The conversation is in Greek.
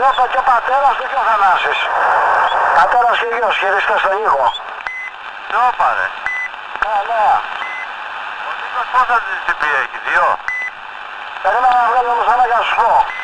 Πρώτο και πατέρας του και ο Θανάσης. Πατέρας και γιος, χειριστές στον ήχο. Τι όπαρε. Καλά. Ο Νίκος πόσα DCP έχει, 2. Περίμενα να βγάλω όμως ανάγκη να σου πω.